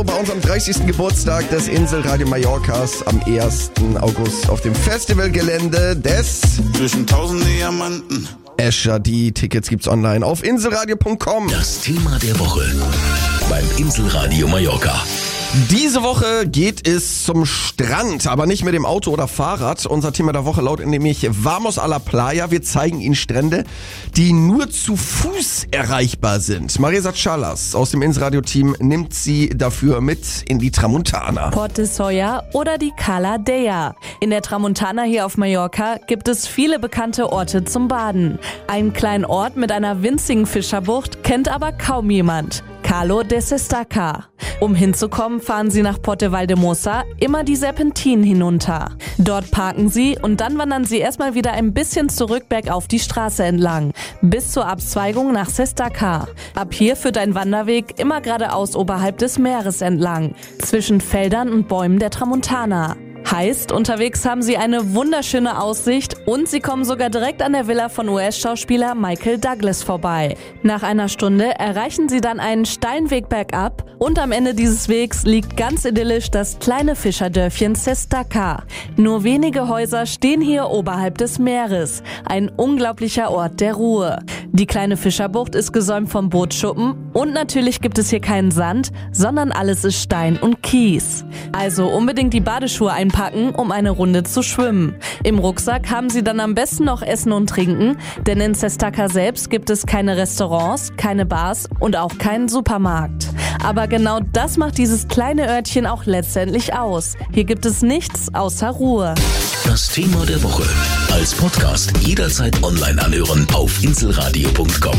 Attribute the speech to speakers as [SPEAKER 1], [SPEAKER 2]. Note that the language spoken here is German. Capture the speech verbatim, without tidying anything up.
[SPEAKER 1] Bei unserem dreißigsten Geburtstag des Inselradio Mallorcas am ersten August auf dem Festivalgelände des
[SPEAKER 2] Zwischen tausend Diamanten.
[SPEAKER 1] Escher. Die Tickets gibt's online auf inselradio punkt com.
[SPEAKER 3] Das Thema der Woche beim Inselradio Mallorca.
[SPEAKER 1] Diese Woche geht es zum Strand, aber nicht mit dem Auto oder Fahrrad. Unser Thema der Woche lautet nämlich Vamos a la Playa. Wir zeigen Ihnen Strände, die nur zu Fuß erreichbar sind. Marisa Chalas aus dem Inselradio-Team nimmt Sie dafür mit in die Tramontana.
[SPEAKER 4] Port de Solla oder die Cala Dea. In der Tramontana hier auf Mallorca gibt es viele bekannte Orte zum Baden. Einen kleinen Ort mit einer winzigen Fischerbucht kennt aber kaum jemand. Calo de Sestaca. Um hinzukommen, fahren Sie nach Port de Valdemosa immer die Serpentinen hinunter. Dort parken Sie und dann wandern Sie erstmal wieder ein bisschen zurück bergauf die Straße entlang, bis zur Abzweigung nach Sestaca. Ab hier führt ein Wanderweg immer geradeaus oberhalb des Meeres entlang, zwischen Feldern und Bäumen der Tramontana. Heißt, unterwegs haben Sie eine wunderschöne Aussicht und Sie kommen sogar direkt an der Villa von U S-Schauspieler Michael Douglas vorbei. Nach einer Stunde erreichen Sie dann einen steilen Weg bergab und am Ende dieses Wegs liegt ganz idyllisch das kleine Fischerdörfchen Sestaca. Nur wenige Häuser stehen hier oberhalb des Meeres. Ein unglaublicher Ort der Ruhe. Die kleine Fischerbucht ist gesäumt vom Bootsschuppen und natürlich gibt es hier keinen Sand, sondern alles ist Stein und Kies. Also unbedingt die Badeschuhe einpacken, um eine Runde zu schwimmen. Im Rucksack haben Sie dann am besten noch Essen und Trinken, denn in Sestaca selbst gibt es keine Restaurants, keine Bars und auch keinen Supermarkt. Aber genau das macht dieses kleine Örtchen auch letztendlich aus. Hier gibt es nichts außer Ruhe.
[SPEAKER 3] Das Thema der Woche als Podcast jederzeit online anhören auf inselradio punkt com.